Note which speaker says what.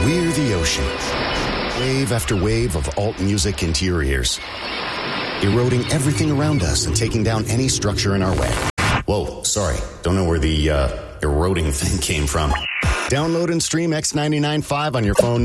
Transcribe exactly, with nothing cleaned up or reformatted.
Speaker 1: We're the ocean. Wave after wave of alt music into your ears. Eroding everything around us and taking down any structure in our way. Whoa, sorry. Don't know where the uh, eroding thing came from. Download and stream X ninety-nine point five on your phone